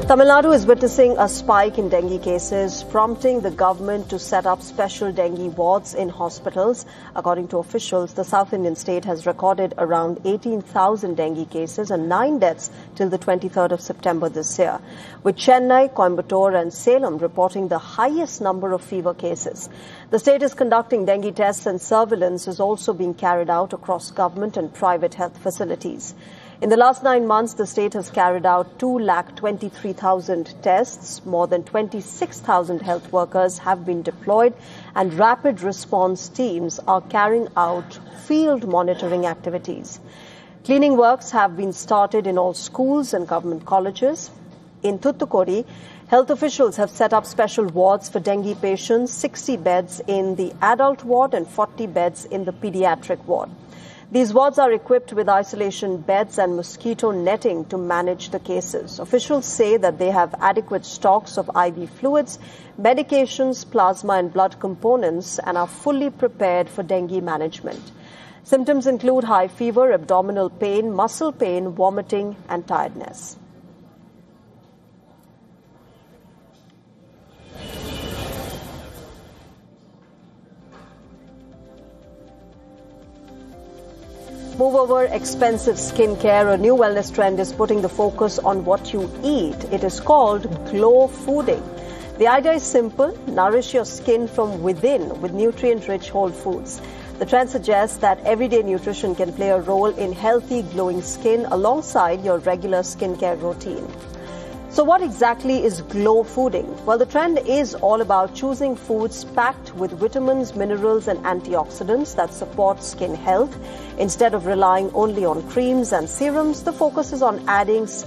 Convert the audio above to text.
Tamil Nadu is witnessing a spike in dengue cases, prompting the government to set up special dengue wards in hospitals. According to officials, the South Indian state has recorded around 18,000 dengue cases and 9 deaths till the 23rd of September this year, with Chennai, Coimbatore and Salem reporting the highest number of fever cases. The state is conducting dengue tests and surveillance is also being carried out across government and private health facilities. In the last 9 months, the state has carried out 2,23,000 tests. More than 26,000 health workers have been deployed and rapid response teams are carrying out field monitoring activities. Cleaning works have been started in all schools and government colleges. In Thoothukudi, health officials have set up special wards for dengue patients, 60 beds in the adult ward and 40 beds in the pediatric ward. These wards are equipped with isolation beds and mosquito netting to manage the cases. Officials say that they have adequate stocks of IV fluids, medications, plasma and blood components and are fully prepared for dengue management. Symptoms include high fever, abdominal pain, muscle pain, vomiting and tiredness. Move over expensive skincare. A new wellness trend is putting the focus on what you eat. It is called glow fooding. The idea is simple: nourish your skin from within with nutrient-rich whole foods. The trend suggests that everyday nutrition can play a role in healthy, glowing skin alongside your regular skincare routine. So what exactly is glow fooding? Well, the trend is all about choosing foods packed with vitamins, minerals and antioxidants that support skin health. Instead of relying only on creams and serums, the focus is on adding